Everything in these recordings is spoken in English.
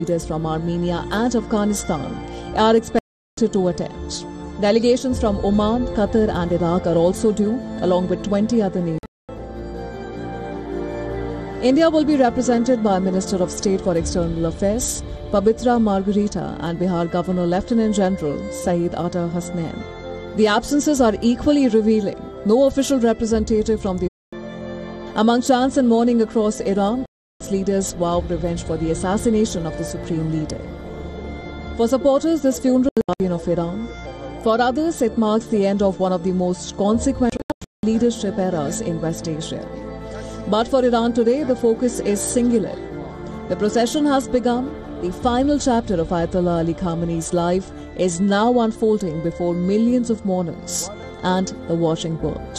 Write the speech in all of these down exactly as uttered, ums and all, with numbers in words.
leaders from Armenia and Afghanistan are expected to attend. Delegations from Oman, Qatar and Iraq are also due, along with twenty other nations. India will be represented by Minister of State for External Affairs, Pabitra Margarita, and Bihar Governor Lieutenant General Syed Ata Hasnain. The absences are equally revealing. No official representative from the... Among chants and mourning across Iran, leaders vow revenge for the assassination of the supreme leader. For supporters, this funeral is of Iran. For others, it marks the end of one of the most consequential leadership eras in West Asia. But for Iran today, the focus is singular. The procession has begun. The final chapter of Ayatollah Ali Khamenei's life is now unfolding before millions of mourners and the watching world.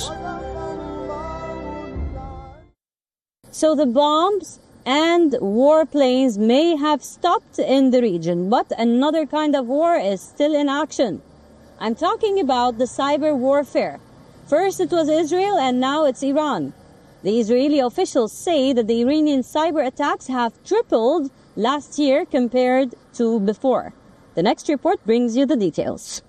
So the bombs and warplanes may have stopped in the region, but another kind of war is still in action. I'm talking about the cyber warfare. First it was Israel and now it's Iran. The Israeli officials say that the Iranian cyber attacks have tripled last year compared to before. The next report brings you the details.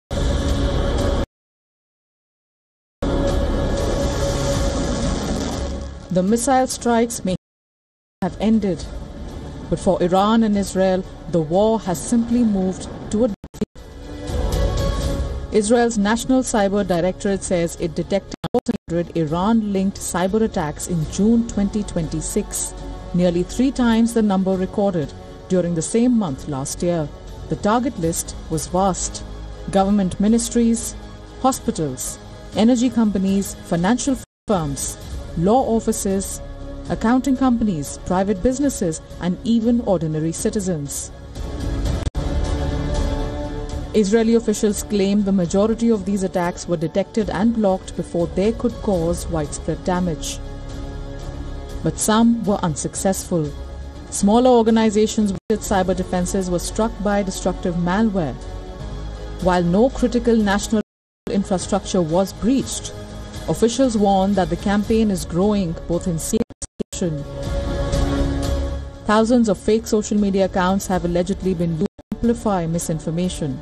The missile strikes may have ended, but for Iran and Israel, the war has simply moved to a defeat. Israel's National Cyber Directorate says it detected four hundred Iran-linked cyber attacks in June twenty twenty-six, nearly three times the number recorded during the same month last year. The target list was vast. Government ministries, hospitals, energy companies, financial firms, law offices, accounting companies, private businesses, and even ordinary citizens. Israeli officials claim the majority of these attacks were detected and blocked before they could cause widespread damage. But some were unsuccessful. Smaller organizations with cyber defenses were struck by destructive malware. While no critical national infrastructure was breached, officials warn that the campaign is growing both in seriousness. Thousands of fake social media accounts have allegedly been used to amplify misinformation.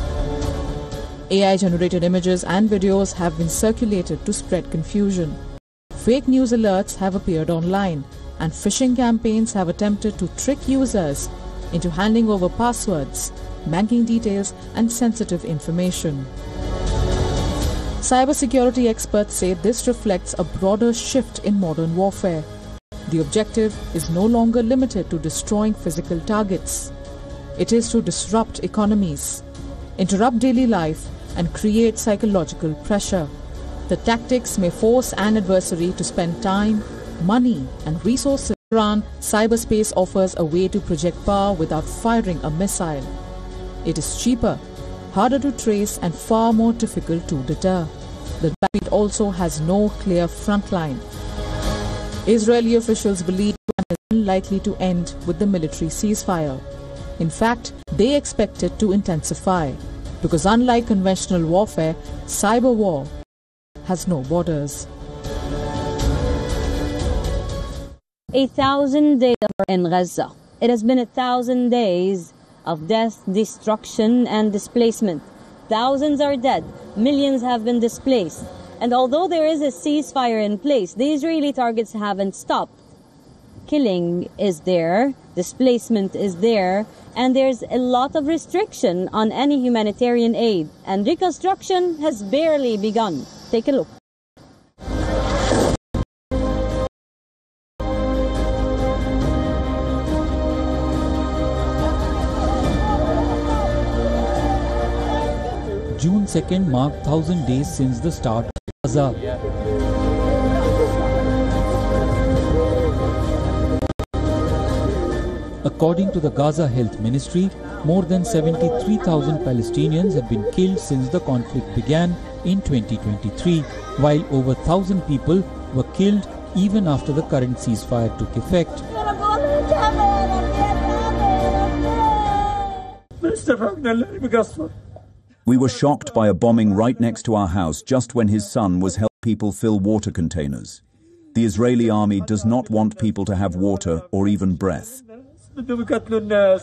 A I-generated images and videos have been circulated to spread confusion. Fake news alerts have appeared online, and phishing campaigns have attempted to trick users into handing over passwords, banking details, and sensitive information. Cybersecurity experts say this reflects a broader shift in modern warfare. The objective is no longer limited to destroying physical targets. It is to disrupt economies, interrupt daily life, and create psychological pressure. The tactics may force an adversary to spend time, money, and resources. Iran cyberspace offers a way to project power without firing a missile. It is cheaper, harder to trace, and far more difficult to deter. The battlefield also has no clear front line. Israeli officials believe it is unlikely to end with the military ceasefire. In fact, they expect it to intensify, because unlike conventional warfare, cyber war has no borders. A thousand days in Gaza. It has been a thousand days of death, destruction, and displacement. Thousands are dead, millions have been displaced. And although there is a ceasefire in place, the Israeli targets haven't stopped. Killing is there, displacement is there, and there's a lot of restriction on any humanitarian aid. And reconstruction has barely begun. Take a look. June second marked one thousand days since the start of Gaza. According to the Gaza Health Ministry, more than seventy-three thousand Palestinians have been killed since the conflict began in twenty twenty-three, while over one thousand people were killed even after the current ceasefire took effect. We were shocked by a bombing right next to our house just when his son was helping people fill water containers. The Israeli army does not want people to have water or even breath.